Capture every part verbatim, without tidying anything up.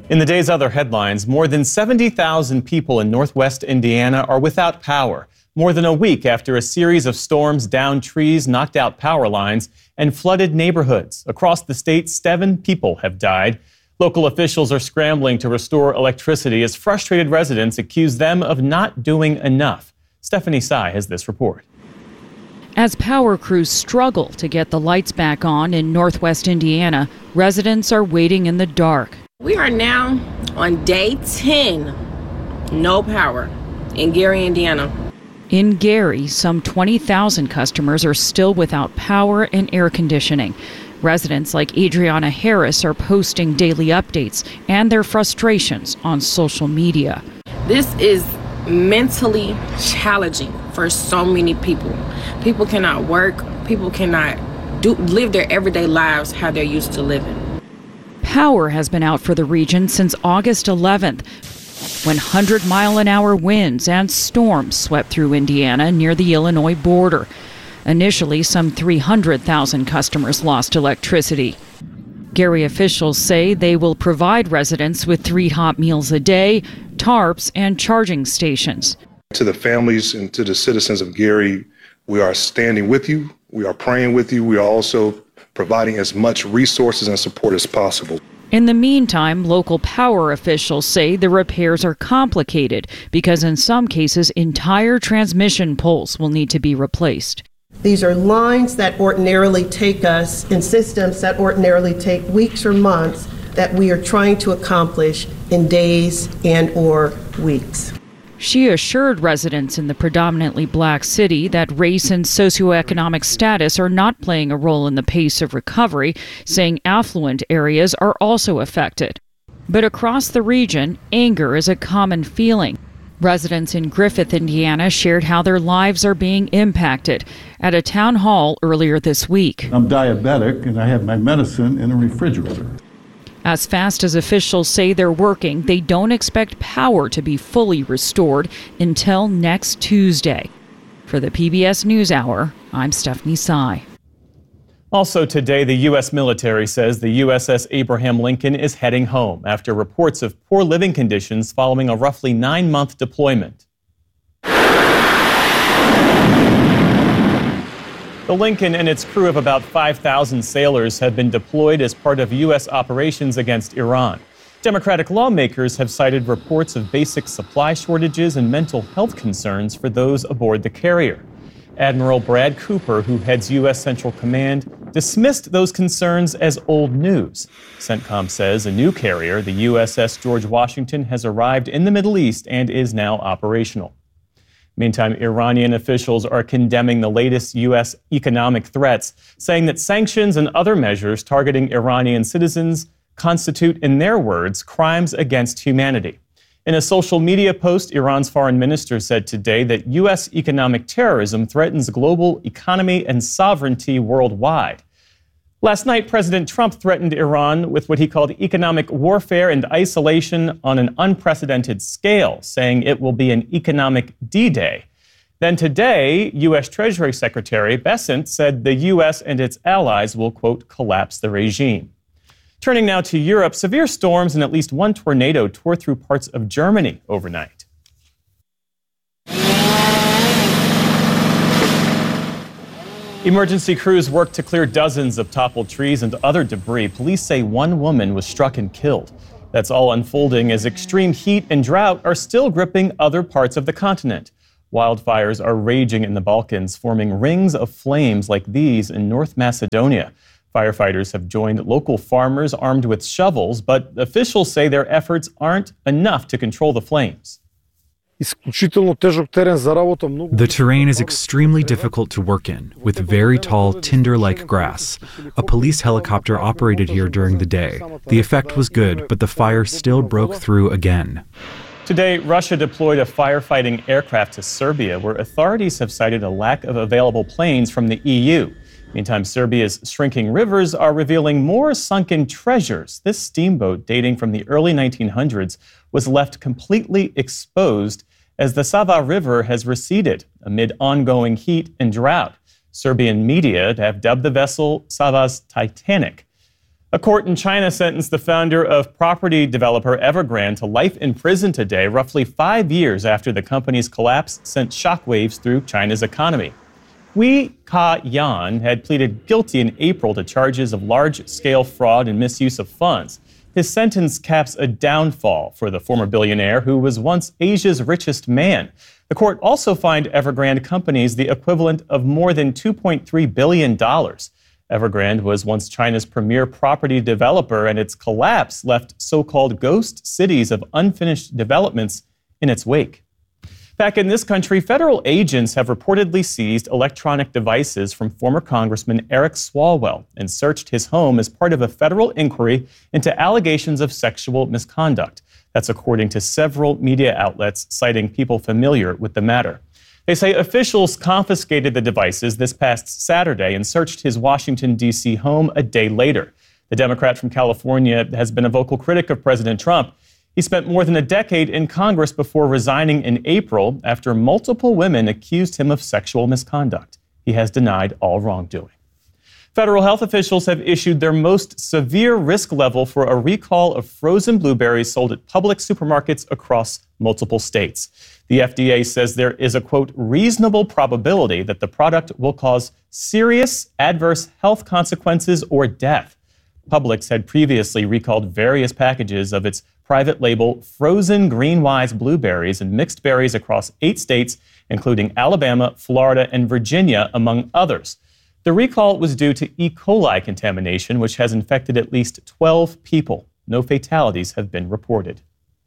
In the day's other headlines, more than seventy thousand people in northwest Indiana are without power, more than a week after a series of storms downed trees, knocked out power lines, and flooded neighborhoods. Across the state, seven people have died. Local officials are scrambling to restore electricity as frustrated residents accuse them of not doing enough. Stephanie Sy has this report. As power crews struggle to get the lights back on in northwest Indiana, residents are waiting in the dark. We are now on day ten, no power in Gary, Indiana. In Gary, some twenty thousand customers are still without power and air conditioning. Residents like Adriana Harris are posting daily updates and their frustrations on social media. This is mentally challenging for so many people. People cannot work, people cannot do, live their everyday lives how they're used to living. Power has been out for the region since August eleventh, when one hundred mile an hour winds and storms swept through Indiana near the Illinois border. Initially, some three hundred thousand customers lost electricity. Gary officials say they will provide residents with three hot meals a day, tarps, and charging stations. To the families and to the citizens of Gary, we are standing with you. We are praying with you. We are also providing as much resources and support as possible. In the meantime, local power officials say the repairs are complicated because in some cases, entire transmission poles will need to be replaced. These are lines that ordinarily take us in systems that ordinarily take weeks or months that we are trying to accomplish in days and or weeks. She assured residents in the predominantly black city that race and socioeconomic status are not playing a role in the pace of recovery, saying affluent areas are also affected. But across the region, anger is a common feeling. Residents in Griffith, Indiana, shared how their lives are being impacted at a town hall earlier this week. I'm diabetic and I have my medicine in a refrigerator. As fast as officials say they're working, they don't expect power to be fully restored until next Tuesday. For the P B S NewsHour, I'm Stephanie Sy. Also today, the U S military says the U S S Abraham Lincoln is heading home after reports of poor living conditions following a roughly nine-month deployment. The Lincoln and its crew of about five thousand sailors have been deployed as part of U S operations against Iran. Democratic lawmakers have cited reports of basic supply shortages and mental health concerns for those aboard the carrier. Admiral Brad Cooper, who heads U S Central Command, dismissed those concerns as old news. CENTCOM says a new carrier, the U S S George Washington, has arrived in the Middle East and is now operational. Meantime, Iranian officials are condemning the latest U S economic threats, saying that sanctions and other measures targeting Iranian citizens constitute, in their words, crimes against humanity. In a social media post, Iran's foreign minister said today that U S economic terrorism threatens global economy and sovereignty worldwide. Last night, President Trump threatened Iran with what he called economic warfare and isolation on an unprecedented scale, saying it will be an economic D-Day. Then today, U S Treasury Secretary Bessent said the U S and its allies will, quote, collapse the regime. Turning now to Europe, severe storms and at least one tornado tore through parts of Germany overnight. Emergency crews worked to clear dozens of toppled trees and other debris. Police say one woman was struck and killed. That's all unfolding as extreme heat and drought are still gripping other parts of the continent. Wildfires are raging in the Balkans, forming rings of flames like these in North Macedonia. Firefighters have joined local farmers armed with shovels, but officials say their efforts aren't enough to control the flames. The terrain is extremely difficult to work in, with very tall, tinder-like grass. A police helicopter operated here during the day. The effect was good, but the fire still broke through again. Today, Russia deployed a firefighting aircraft to Serbia, where authorities have cited a lack of available planes from the E U. Meantime, Serbia's shrinking rivers are revealing more sunken treasures. This steamboat, dating from the early nineteen hundreds, was left completely exposed as the Sava River has receded amid ongoing heat and drought. Serbian media have dubbed the vessel Sava's Titanic. A court in China sentenced the founder of property developer Evergrande to life in prison today, roughly five years after the company's collapse sent shockwaves through China's economy. Hui Ka-yan had pleaded guilty in April to charges of large-scale fraud and misuse of funds. His sentence caps a downfall for the former billionaire who was once Asia's richest man. The court also fined Evergrande companies the equivalent of more than two point three billion dollars. Evergrande was once China's premier property developer, and its collapse left so-called ghost cities of unfinished developments in its wake. Back in this country, federal agents have reportedly seized electronic devices from former Congressman Eric Swalwell and searched his home as part of a federal inquiry into allegations of sexual misconduct. That's according to several media outlets citing people familiar with the matter. They say officials confiscated the devices this past Saturday and searched his Washington, D C home a day later. The Democrat from California has been a vocal critic of President Trump. He spent more than a decade in Congress before resigning in April after multiple women accused him of sexual misconduct. He has denied all wrongdoing. Federal health officials have issued their most severe risk level for a recall of frozen blueberries sold at public supermarkets across multiple states. The F D A says there is a, quote, reasonable probability that the product will cause serious adverse health consequences or death. Publix had previously recalled various packages of its private label frozen Greenwise blueberries and mixed berries across eight states, including Alabama, Florida, and Virginia, among others. The recall was due to E. coli contamination, which has infected at least twelve people. No fatalities have been reported.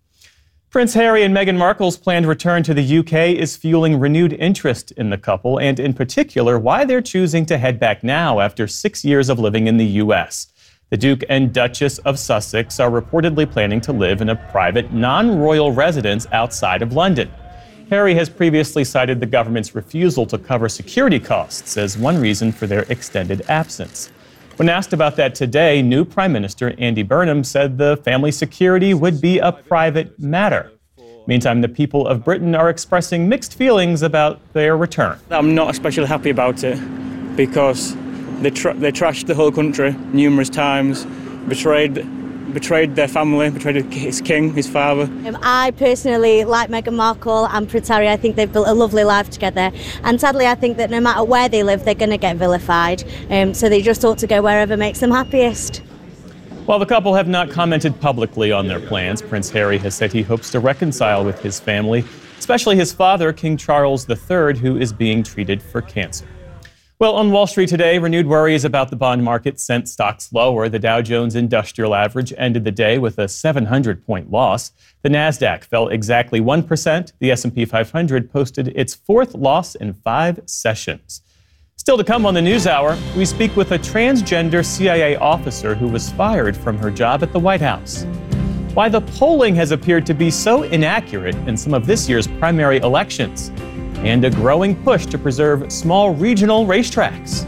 Prince Harry and Meghan Markle's planned return to the U K is fueling renewed interest in the couple, and in particular, why they're choosing to head back now after six years of living in the U S. The Duke and Duchess of Sussex are reportedly planning to live in a private, non-royal residence outside of London. Harry has previously cited the government's refusal to cover security costs as one reason for their extended absence. When asked about that today, new Prime Minister Andy Burnham said the family security would be a private matter. Meantime, the people of Britain are expressing mixed feelings about their return. I'm not especially happy about it because they, tra- they trashed the whole country numerous times, betrayed betrayed their family, betrayed his king, his father. Um, I personally like Meghan Markle and Prince Harry. I think they've built a lovely life together. And sadly, I think that no matter where they live, they're going to get vilified. Um, so they just ought to go wherever makes them happiest. While the couple have not commented publicly on their plans, Prince Harry has said he hopes to reconcile with his family, especially his father, King Charles the Third, who is being treated for cancer. Well, on Wall Street today, renewed worries about the bond market sent stocks lower. The Dow Jones Industrial Average ended the day with a seven hundred point loss. The Nasdaq fell exactly one percent. The S and P five hundred posted its fourth loss in five sessions. Still to come on the NewsHour, we speak with a transgender C I A officer who was fired from her job at the White House. Why the polling has appeared to be so inaccurate in some of this year's primary elections. And a growing push to preserve small regional racetracks.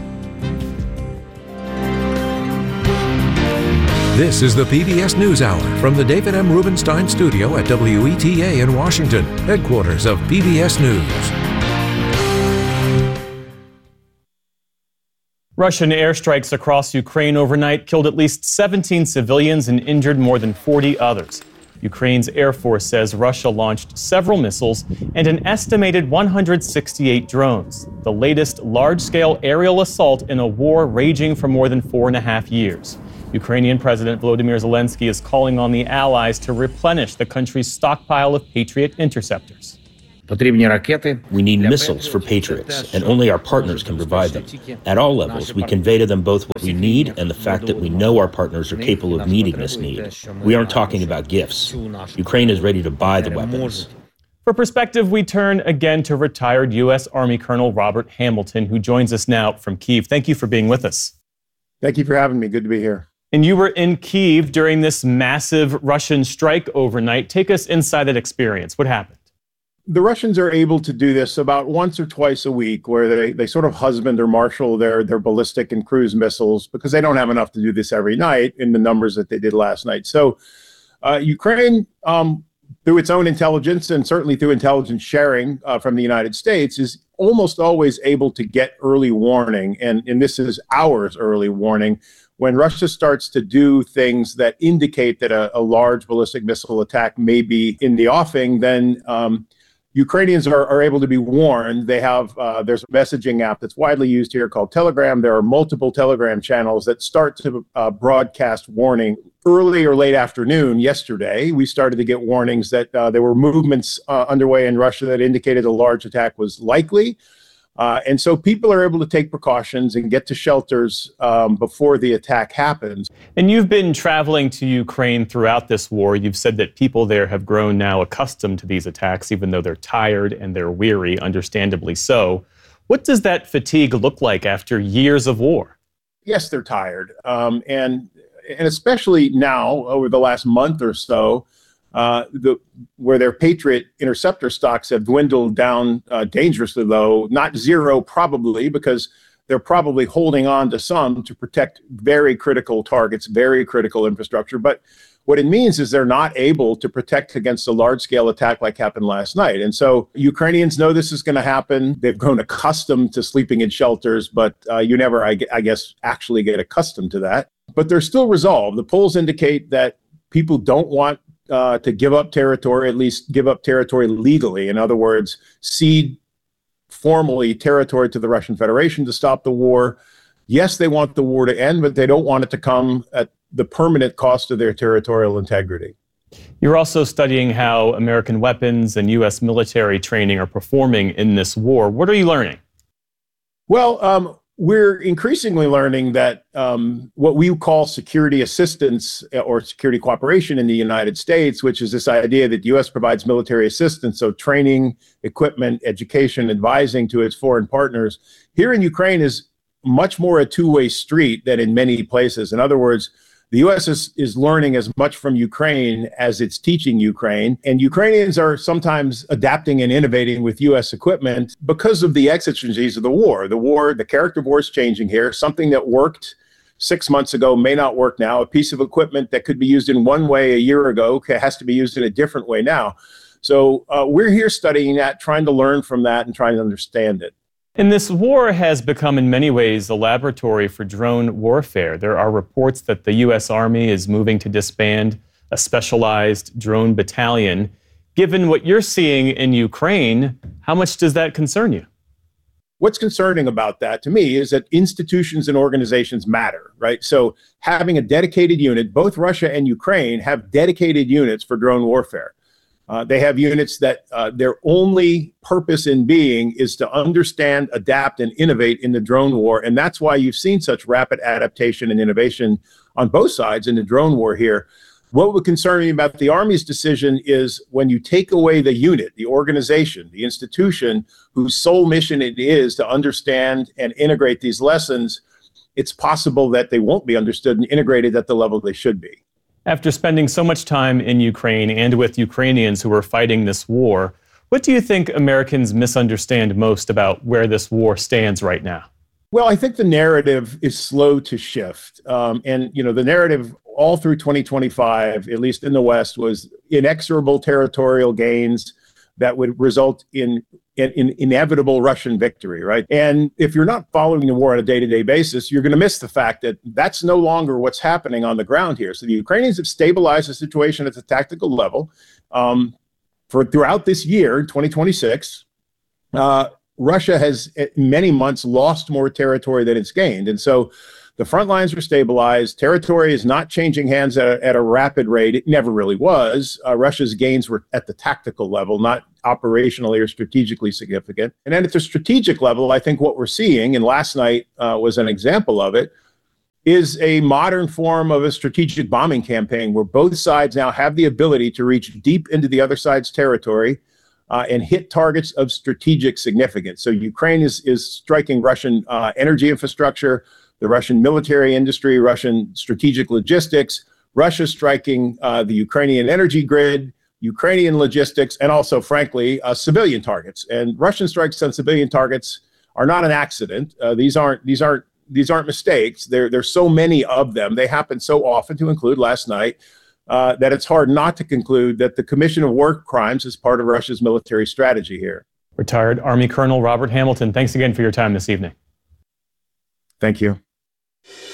This is the P B S NewsHour from the David M. Rubenstein studio at W E T A in Washington, headquarters of P B S News. Russian airstrikes across Ukraine overnight killed at least seventeen civilians and injured more than forty others. Ukraine's Air Force says Russia launched several missiles and an estimated one hundred sixty-eight drones, the latest large-scale aerial assault in a war raging for more than four and a half years. Ukrainian President Volodymyr Zelensky is calling on the allies to replenish the country's stockpile of Patriot interceptors. We need missiles for Patriots, and only our partners can provide them. At all levels, we convey to them both what we need and the fact that we know our partners are capable of meeting this need. We aren't talking about gifts. Ukraine is ready to buy the weapons. For perspective, we turn again to retired U S Army Colonel Robert Hamilton, who joins us now from Kyiv. Thank you for being with us. Thank you for having me. Good to be here. And you were in Kyiv during this massive Russian strike overnight. Take us inside that experience. What happened? The Russians are able to do this about once or twice a week, where they, they sort of husband or marshal their, their ballistic and cruise missiles, because they don't have enough to do this every night in the numbers that they did last night. So uh, Ukraine, um, through its own intelligence and certainly through intelligence sharing uh, from the United States, is almost always able to get early warning. And, and this is hours early warning when Russia starts to do things that indicate that a, a large ballistic missile attack may be in the offing, then um, Ukrainians are, are able to be warned. They have, uh, there's a messaging app that's widely used here called Telegram. There are multiple Telegram channels that start to uh, broadcast warning. Early or late afternoon yesterday, we started to get warnings that uh, there were movements uh, underway in Russia that indicated a large attack was likely. Uh, and so people are able to take precautions and get to shelters um, before the attack happens. And you've been traveling to Ukraine throughout this war. You've said that people there have grown now accustomed to these attacks, even though they're tired and they're weary, understandably so. What does that fatigue look like after years of war? Yes, they're tired. Um, and, and especially now, over the last month or so, Uh, the, where their Patriot interceptor stocks have dwindled down uh, dangerously low, not zero probably, because they're probably holding on to some to protect very critical targets, very critical infrastructure. But what it means is they're not able to protect against a large-scale attack like happened last night. And so Ukrainians know this is going to happen. They've grown accustomed to sleeping in shelters, but uh, you never, I, I guess, actually get accustomed to that. But they're still resolved. The polls indicate that people don't want Uh, to give up territory, at least give up territory legally. In other words, cede formally territory to the Russian Federation to stop the war. Yes, they want the war to end, but they don't want it to come at the permanent cost of their territorial integrity. You're also studying how American weapons and U S military training are performing in this war. What are you learning? Well, um, we're increasingly learning that um, what we call security assistance or security cooperation in the United States, which is this idea that the U S provides military assistance, so training, equipment, education, advising to its foreign partners, here in Ukraine is much more a two-way street than in many places. In other words, the U S is, is learning as much from Ukraine as it's teaching Ukraine, and Ukrainians are sometimes adapting and innovating with U S equipment because of the exigencies of the war. The war, the character of war is changing here. Something that worked six months ago may not work now. A piece of equipment that could be used in one way a year ago has to be used in a different way now. So uh, we're here studying that, trying to learn from that and trying to understand it. And this war has become in many ways a laboratory for drone warfare. There are reports that the U S Army is moving to disband a specialized drone battalion. Given what you're seeing in Ukraine, how much does that concern you? What's concerning about that to me is that institutions and organizations matter, right? So having a dedicated unit, both Russia and Ukraine have dedicated units for drone warfare. Uh, they have units that uh, their only purpose in being is to understand, adapt, and innovate in the drone war. And that's why you've seen such rapid adaptation and innovation on both sides in the drone war here. What would concern me about the Army's decision is when you take away the unit, the organization, the institution whose sole mission it is to understand and integrate these lessons, it's possible that they won't be understood and integrated at the level they should be. After spending so much time in Ukraine and with Ukrainians who are fighting this war, what do you think Americans misunderstand most about where this war stands right now? Well, I think the narrative is slow to shift. Um, and, you know, the narrative all through twenty twenty-five, at least in the West, was inexorable territorial gains that would result in an in, in inevitable Russian victory, right? And if you're not following the war on a day-to-day basis, you're going to miss the fact that that's no longer what's happening on the ground here. So the Ukrainians have stabilized the situation at the tactical level um, for throughout this year, twenty twenty-six. Uh, Russia has, in many months, lost more territory than it's gained. And so the front lines were stabilized. Territory is not changing hands at a, at a rapid rate. It never really was. Uh, Russia's gains were at the tactical level, not operationally or strategically significant. And then at the strategic level, I think what we're seeing, and last night uh, was an example of it, is a modern form of a strategic bombing campaign where both sides now have the ability to reach deep into the other side's territory uh, and hit targets of strategic significance. So Ukraine is, is striking Russian uh, energy infrastructure, the Russian military industry, Russian strategic logistics, Russia striking uh, the Ukrainian energy grid, Ukrainian logistics, and also, frankly, uh, civilian targets. And Russian strikes on civilian targets are not an accident. Uh, these aren't these aren't these aren't mistakes. There there's so many of them. They happen so often, to include last night, uh, that it's hard not to conclude that the commission of war crimes is part of Russia's military strategy here. Retired Army Colonel Robert Hamilton, thanks again for your time this evening. Thank you.